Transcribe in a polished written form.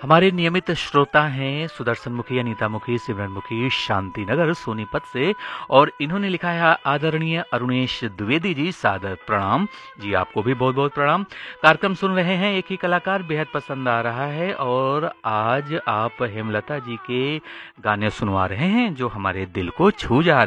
हमारे नियमित श्रोता हैं सुदर्शन मुखी, अनीता मुखी, सिमरन मुखी, शांति नगर सोनीपत से, और इन्होंने लिखा है आदरणीय अरुणेश द्विवेदी जी, सादर प्रणाम। जी आपको भी बहुत बहुत प्रणाम। कार्यक्रम सुन रहे हैं, एक ही कलाकार बेहद पसंद आ रहा है, और आज आप हेमलता जी के गाने सुनवा रहे हैं जो हमारे दिल को छू जा